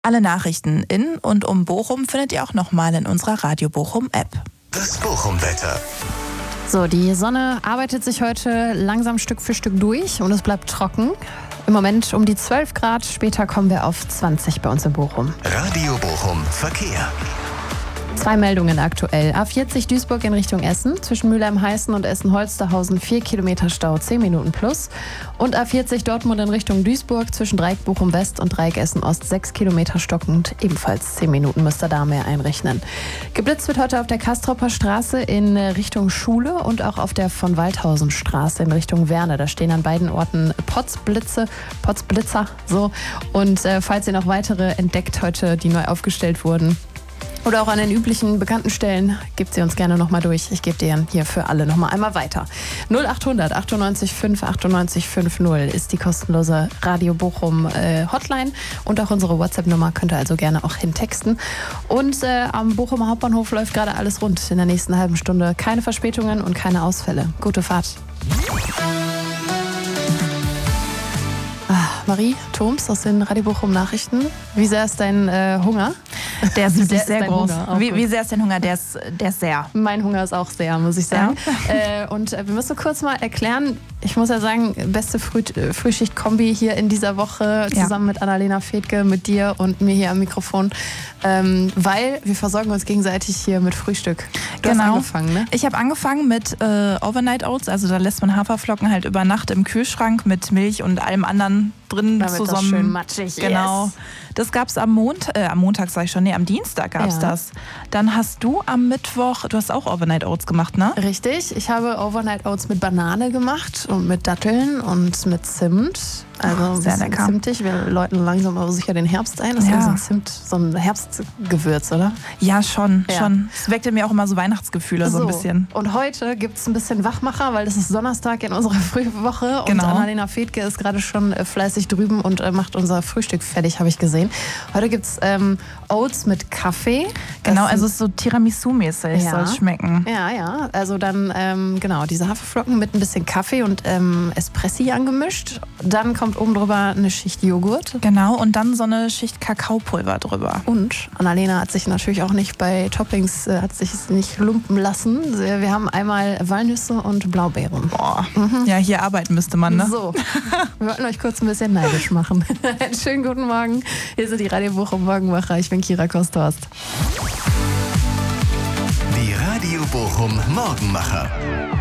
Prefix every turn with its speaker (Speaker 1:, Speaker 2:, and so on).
Speaker 1: Alle Nachrichten in und um Bochum findet ihr auch nochmal in unserer Radio Bochum App.
Speaker 2: Das Bochum-Wetter.
Speaker 3: So, die Sonne arbeitet sich heute langsam Stück für Stück durch und es bleibt trocken. Im Moment um die 12 Grad, später kommen wir auf 20 bei uns in Bochum.
Speaker 2: Radio Bochum Verkehr.
Speaker 3: 2 Meldungen aktuell. A40 Duisburg in Richtung Essen. Zwischen Mülheim-Heißen und Essen-Holsterhausen 4 Kilometer Stau, 10 Minuten plus. Und A40 Dortmund in Richtung Duisburg zwischen Dreieck Bochum West und Dreieck Essen Ost 6 Kilometer stockend. Ebenfalls 10 Minuten müsst ihr da mehr einrechnen. Geblitzt wird heute auf der Kastropper Straße in Richtung Schule und auch auf der von Waldhausen Straße in Richtung Werne. Da stehen an beiden Orten Potzblitzer, so. Und falls ihr noch weitere entdeckt heute, die neu aufgestellt wurden, oder auch an den üblichen bekannten Stellen, gebt sie uns gerne nochmal durch. Ich gebe dir hier für alle nochmal einmal weiter. 0800 98 5 98 50 ist die kostenlose Radio Bochum Hotline. Und auch unsere WhatsApp-Nummer könnt ihr also gerne auch hintexten. Und am Bochumer Hauptbahnhof läuft gerade alles rund. In der nächsten halben Stunde keine Verspätungen und keine Ausfälle. Gute Fahrt. Marie Thoms aus den Radio Bochum Nachrichten. Wie sehr ist dein Hunger?
Speaker 1: Der ist sehr groß. Wie sehr ist dein Hunger? Der ist sehr.
Speaker 3: Mein Hunger ist auch sehr, muss ich sagen. Ja. Und wir müssen kurz mal erklären, ich muss ja sagen, beste Frühschicht-Kombi hier in dieser Woche zusammen mit Annalena Fedke, mit dir und mir hier am Mikrofon, weil wir versorgen uns gegenseitig hier mit Frühstück. Du hast angefangen, ne?
Speaker 1: Ich habe angefangen mit Overnight Oats, also da lässt man Haferflocken halt über Nacht im Kühlschrank mit Milch und allem anderen drin
Speaker 3: damit
Speaker 1: zusammen.
Speaker 3: Das schön matschig.
Speaker 1: Genau. Yes. Das gab's am Montag, sag ich schon, am Dienstag gab's das. Dann hast du am Mittwoch, du hast auch Overnight Oats gemacht, ne?
Speaker 3: Richtig, ich habe Overnight Oats mit Banane gemacht und mit Datteln und mit Zimt. Also sehr lecker. Zimtig. Wir läuten langsam aber sicher den Herbst ein. Das ist so ein Zimt, so ein Herbstgewürz, oder?
Speaker 1: Ja, schon. Es weckte mir auch immer so Weihnachtsgefühle so ein bisschen.
Speaker 3: Und heute gibt es ein bisschen Wachmacher, weil das ist Donnerstag in unserer Frühwoche. Und Annalena Fedke ist gerade schon fleißig drüben und macht unser Frühstück fertig, habe ich gesehen. Heute gibt es Oats mit Kaffee.
Speaker 1: Genau, also es ist so Tiramisu-mäßig soll es schmecken.
Speaker 3: Ja. Also dann, diese Haferflocken mit ein bisschen Kaffee und Espressi angemischt. Dann kommt oben drüber eine Schicht Joghurt.
Speaker 1: Genau, und dann so eine Schicht Kakaopulver drüber.
Speaker 3: Und Annalena hat sich natürlich auch nicht bei Toppings, hat sich nicht lumpen lassen. Wir haben einmal Walnüsse und Blaubeeren.
Speaker 1: Boah, ja, hier arbeiten müsste man, ne?
Speaker 3: So, wir wollten euch kurz ein bisschen neidisch machen. Einen schönen guten Morgen. Hier sind die Radio Bochum Morgenmacher. Ich bin Kira Kosthorst.
Speaker 2: Die Radio Bochum Morgenmacher.